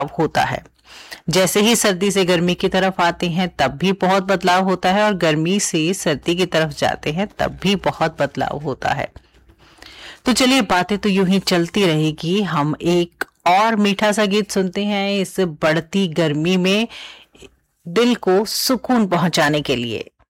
होता है। जैसे ही सर्दी से गर्मी की तरफ आते हैं तब भी बहुत बदलाव होता है, और गर्मी से सर्दी की तरफ जाते हैं तब भी बहुत बदलाव होता है। तो चलिए, बातें तो यूं ही चलती रहेगी। हम एक और मीठा सा गीत सुनते हैं इस बढ़ती गर्मी में दिल को सुकून पहुंचाने के लिए।